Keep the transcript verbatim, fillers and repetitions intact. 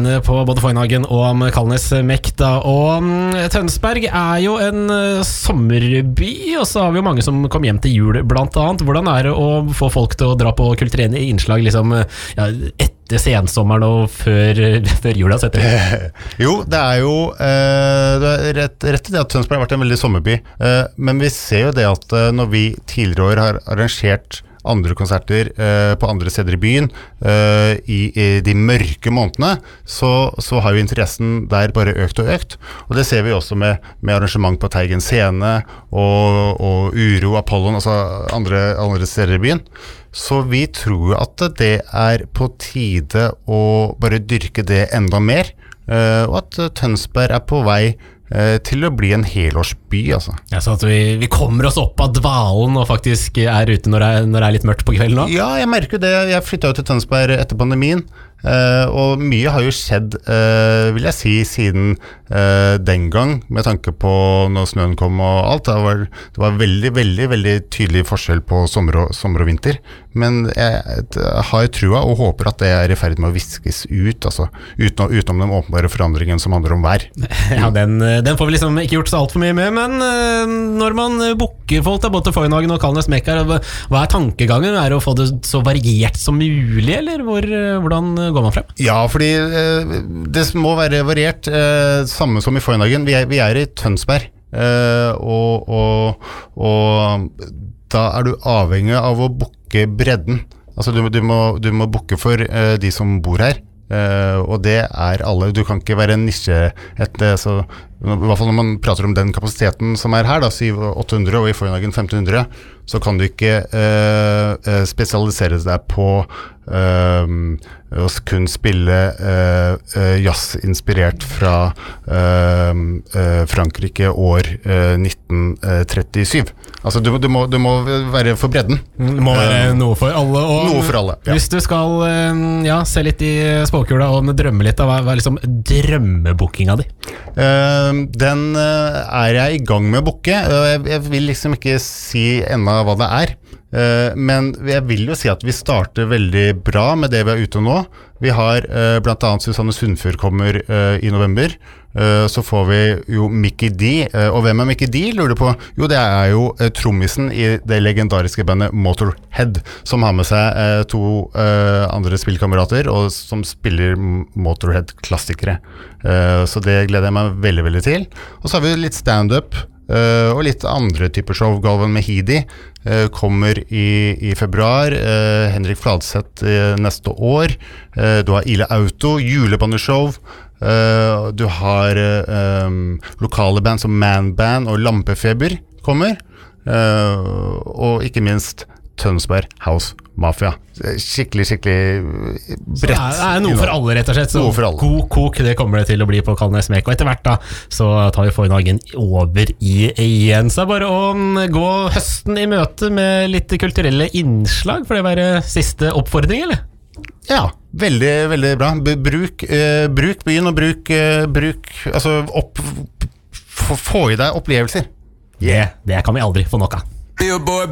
inne på både Foynhagen og Kalnes Mek da. Og Tønsberg er jo en uh, sommerby, og så har vi jo mange som kom hjem til jul blant annet. Hvordan er det å få folk til å dra på kulturelle innslag liksom, ja, etter sensommeren og før, før jula setter det? Jo, det er jo uh, det er rett, rett i det at Tønsberg har vært en veldig sommerby, uh, men vi ser jo det at uh, når vi tidligere år har arrangert andre konserter uh, på andre steder i byen uh, i, i de mørke månedene, så, så har jo interessen der bare økt og økt. Og det ser vi også med, med arrangement på Teigen Scene og, og Uro, Apollon, altså andre, andre steder i byen. Så vi tror at det er på tide å bare dyrke det enda mer, uh, og at Tønsberg er på vei til å bli en helårsby, altså. Ja, så at vi, vi kommer oss opp av dvalen og faktisk er ute når det er, når det er litt mørkt på kvelden nå? Ja, jeg merker det. Jeg flyttet jo til Tønsberg etter pandemien, uh, og mye har jo skjedd, uh, vil jeg si, siden uh, den gang, med tanke på når snøen kom og alt. Det var, det var veldig, veldig, veldig tydelig forskjell på sommer og, sommer og vinter. Men jeg, jeg har trua og håper at det er i ferd med å viskes ut, altså, utenom, utenom den åpenbare forandringen som handler om vær. Ja, den, den får vi liksom ikke gjort så alt for mye med, men uh, når man booker folk til både Foynhagen og Kalnes Mek, hva er tankegangen? Er det å få det så variert som mulig, eller hvor, hvordan går man frem? Ja, fordi uh, det må være variert, uh, samme som i Foynhagen. Vi er, vi er i Tønsberg, uh, og, og, og da er du avhengig av å booke bredden. Altså du, du, må, du må booke for uh, de som bor her, uh, og det er alle. Du kan ikke være en nisje et, så, i hvert fall når man prater om den kapasiteten som er her da, syv åtte hundre og i Foynhagen femten hundre, så kan du ikke uh, spesialisere deg på uh, å kun spille uh, uh, jazz inspirert fra uh, uh, Frankrike år uh, nitten trettisju. Altså du, du, må, du må være for bredden. Det må være noe for alle. Og noe for alle, ja. Hvis du skal ja, se litt i spåkula og drømme litt, hva er liksom drømmebookinga di? Uh, den uh, er jeg i gang med å booke. Uh, jeg, jeg vil liksom ikke si enda hva det er. Uh, men jeg vil jo si at vi starter veldig bra med det vi er ute nå. Vi har uh, blant annet Susanne Sundfør kommer uh, i november. Uh, så får vi jo Mickey D. Uh, og hvem er Mickey D, lurer du på? Jo, det er jo uh, trommisen i det legendariske bandet Motorhead, som har med seg uh, to uh, andre spillkamerater, og som spiller Motorhead-klassikere. Uh, så det gleder jeg meg veldig, veldig til. Og så har vi litt stand-up, Uh, og litt andre typer show. Galvan Mehidi uh, kommer i, i februar, uh, Henrik Fladseth uh, neste år, uh, du har Ile Auto, julebandeshow, uh, du har uh, um, lokale band som Man Band og Lampefeber kommer, uh, og ikke minst Tønsberg House Mafia. Skikkelig, skikkelig bredt. Så det er noe for alle, rett og slett. Så noe for alle. God kok, det kommer det til å bli på Kalnes Mek. Og etter hvert da, så tar vi Foynhagen over i igjen. Så det er bare å gå høsten i møte med litt kulturelle innslag, for det være siste oppfordring, eller? Ja, veldig, veldig bra. Bruk, uh, bruk byen og bruk, uh, bruk altså opp, få i deg opplevelser. Yeah, det kan vi aldri få nok av.